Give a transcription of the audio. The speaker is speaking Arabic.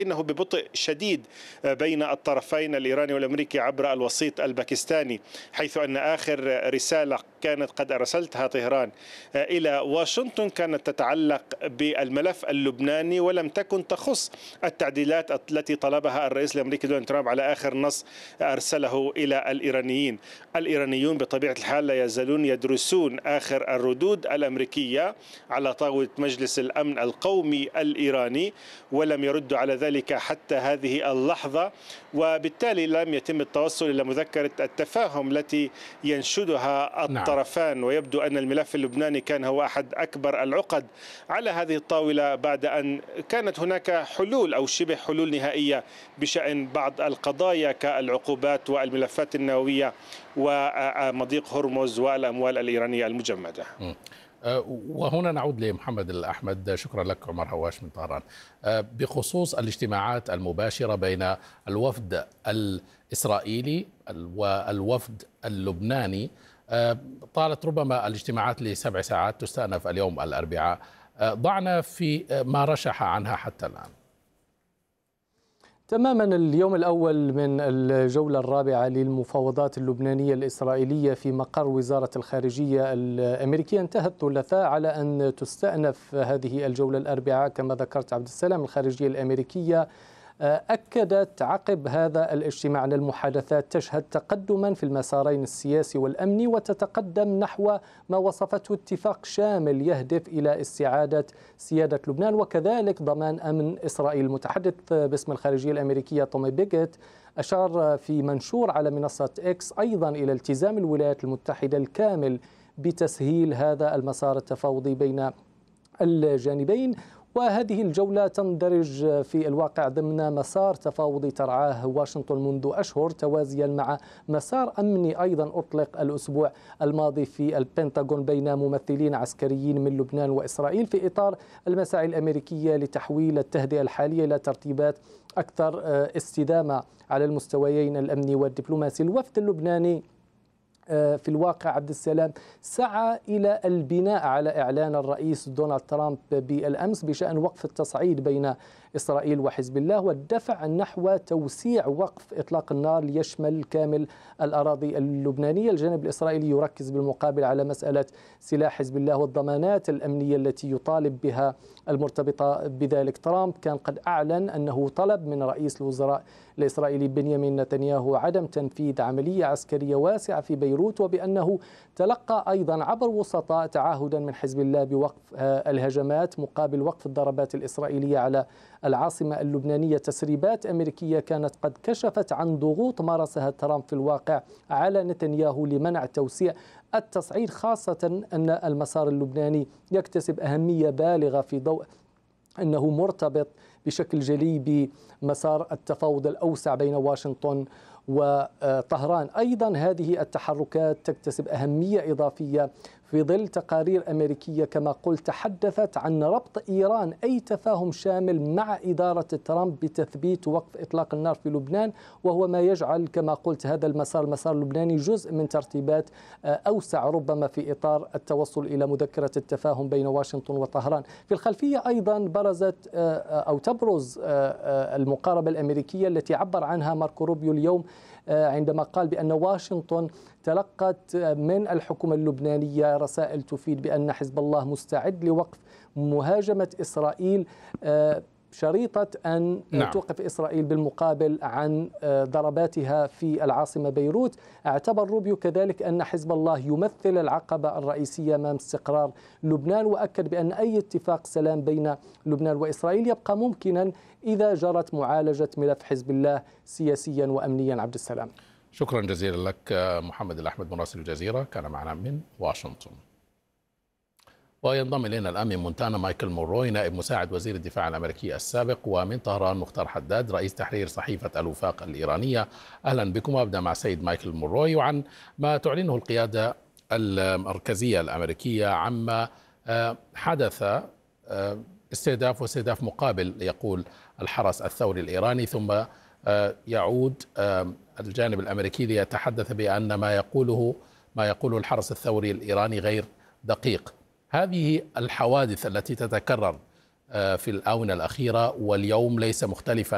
إنه ببطء شديد بين الطرفين الإيراني والأمريكي عبر الوسيط الباكستاني، حيث أن آخر رسالة كانت قد أرسلتها طهران إلى واشنطن كانت تتعلق بالملف اللبناني ولم تكن تخص التعديلات التي طلبها الرئيس الأمريكي دونالد ترامب على آخر نص أرسله إلى الإيرانيين. الإيرانيون بطبيعة الحال لا يزالون يدرسون آخر الردود الأمريكية على طاولة مجلس الأمن القومي الإيراني، ولم يردوا على ذلك حتى هذه اللحظة، وبالتالي لم يتم التوصل إلى مذكرة التفاهم التي ينشدها الطرفان. ويبدو أن الملف اللبناني كان هو أحد أكبر العقد على هذه الطاولة بعد أن كانت هناك حلول أو شبه حلول نهائية بشأن بعض القضايا كالعقوبات والملفات النووية ومضيق هرمز والأموال الإيرانية المجمدة. وهنا نعود لمحمد الأحمد. شكرا لك عمر هواش من طهران. بخصوص الاجتماعات المباشرة بين الوفد الإسرائيلي والوفد اللبناني، طالت ربما الاجتماعات ل7 ساعات، تستأنف اليوم الأربعاء. ضعنا في ما رشح عنها حتى الآن. تماما اليوم الأول من الجولة الرابعة للمفاوضات اللبنانية الإسرائيلية في مقر وزارة الخارجية الأمريكية انتهى الثلاثاء على أن تستأنف هذه الجولة الأربعاء. كما ذكرت عبد السلام، الخارجية الأمريكية أكدت عقب هذا الاجتماع أن المحادثات تشهد تقدما في المسارين السياسي والأمني، وتتقدم نحو ما وصفته اتفاق شامل يهدف إلى استعادة سيادة لبنان وكذلك ضمان أمن إسرائيل. المتحدث باسم الخارجية الأمريكية تومي بيغيت أشار في منشور على منصة إكس أيضا إلى التزام الولايات المتحدة الكامل بتسهيل هذا المسار التفاوضي بين الجانبين. وهذه الجولة تندرج في الواقع ضمن مسار تفاوضي ترعاه واشنطن منذ أشهر، توازيا مع مسار أمني أيضا أطلق الأسبوع الماضي في البنتاغون بين ممثلين عسكريين من لبنان وإسرائيل في إطار المساعي الأمريكية لتحويل التهدئة الحالية إلى ترتيبات أكثر استدامة على المستويين الأمني والدبلوماسي. الوفد اللبناني في الواقع عبد السلام سعى إلى البناء على إعلان الرئيس دونالد ترامب بالأمس بشأن وقف التصعيد بين إسرائيل وحزب الله والدفع نحو توسيع وقف إطلاق النار ليشمل كامل الأراضي اللبنانية. الجانب الإسرائيلي يركز بالمقابل على مسألة سلاح حزب الله والضمانات الأمنية التي يطالب بها المرتبطة بذلك. ترامب كان قد أعلن أنه طلب من رئيس الوزراء الإسرائيلي بنيامين نتنياهو عدم تنفيذ عملية عسكرية واسعة في بيروت، وبأنه تلقى أيضا عبر وسطاء تعهدا من حزب الله بوقف الهجمات مقابل وقف الضربات الإسرائيلية على العاصمة اللبنانية. تسريبات أمريكية كانت قد كشفت عن ضغوط مارسها ترامب في الواقع على نتنياهو لمنع توسيع التصعيد، خاصة أن المسار اللبناني يكتسب أهمية بالغة في ضوء أنه مرتبط بشكل جلي بمسار التفاوض الأوسع بين واشنطن وطهران. أيضا هذه التحركات تكتسب أهمية إضافية في ظل تقارير أمريكية كما قلت تحدثت عن ربط إيران أي تفاهم شامل مع إدارة ترامب بتثبيت وقف إطلاق النار في لبنان، وهو ما يجعل كما قلت هذا المسار اللبناني جزء من ترتيبات أوسع ربما في إطار التوصل إلى مذكرة التفاهم بين واشنطن وطهران. في الخلفية أيضا برزت أو تبرز المقاربة الأمريكية التي عبر عنها ماركو روبيو اليوم عندما قال بأن واشنطن تلقت من الحكومة اللبنانية رسائل تفيد بأن حزب الله مستعد لوقف مهاجمة إسرائيل، شريطة أن توقف إسرائيل بالمقابل عن ضرباتها في العاصمة بيروت. اعتبر روبيو كذلك أن حزب الله يمثل العقبة الرئيسية أمام استقرار لبنان، وأكد بأن أي اتفاق سلام بين لبنان وإسرائيل يبقى ممكنا إذا جرت معالجة ملف حزب الله سياسيا وأمنيا. عبد السلام، شكرا جزيلا لك محمد الأحمد مراسل الجزيرة، كان معنا من واشنطن. وينضم إلينا الآن من مونتانا مايكل موروي نائب مساعد وزير الدفاع الأمريكي السابق، ومن طهران مختار حداد رئيس تحرير صحيفة الوفاق الإيرانية. أهلا بكم. أبدأ مع السيد مايكل موروي وعن ما تعلنه القيادة المركزية الأمريكية عما حدث استهداف مقابل يقول الحرس الثوري الإيراني، ثم يعود الجانب الأمريكي ليتحدث بأن ما يقوله الحرس الثوري الإيراني غير دقيق. هذه الحوادث التي تتكرر في الآونة الأخيرة واليوم ليس مختلفا